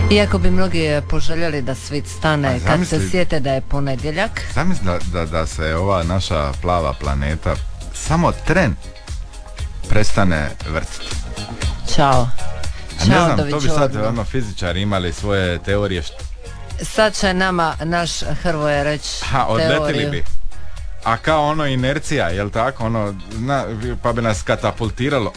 Iako bi mnogi poželjeli da svit stane kad se sjete da je ponedjeljak. Zamisli da se ova naša plava planeta samo tren prestane vrtiti. Ćao. Ne znam, to bi sad fizičari imali svoje teorije. Sad će nama naš Hrvoje reći odletili bi. A kao ono inercija, jel tako? Pa bi nas katapultiralo.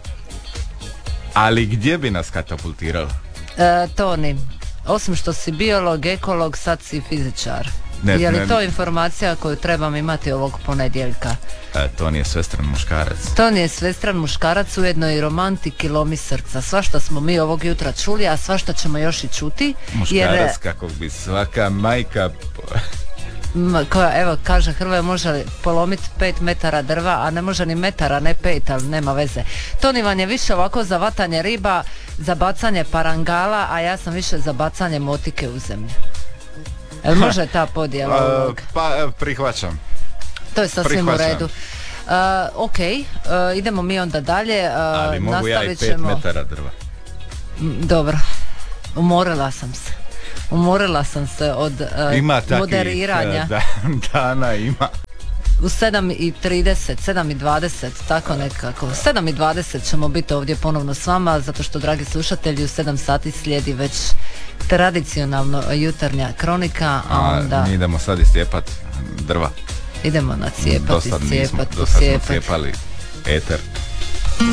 Ali gdje bi nas katapultiralo? Toni, osim što si biolog, ekolog, sad si fizičar. Je li to informacija koju trebam imati ovog ponedjeljka? Toni je svestran muškarac. Toni je svestran muškarac, ujedno i romantik i lomi srca. Svašta smo mi ovog jutra čuli, a svašta ćemo još i čuti. Muškarac kako bi svaka majka... Evo, kaže Hrvoje, može polomiti 5 metara drva, a ne može ni metara, ne 5, ali nema veze. Toni vam je više ovako za vatanje riba, za bacanje parangala, a ja sam više za bacanje motike u zemlju. Jel može ta podjela? Pa prihvaćam. To je sasvim u redu. Ok, idemo mi onda dalje. Ali mogu ja i 5 metara drva. Dobro, umorila sam se od moderiranja. Dana ima. U 7:30, 7:20, tako nekako. 7:20 ćemo biti ovdje ponovno s vama, zato što, dragi slušatelji, u 7 sati slijedi već tradicionalno jutarnja kronika, a onda... Mi idemo sad iscijepat drva. Idemo nacijepati, Dosad smo cijepali eter.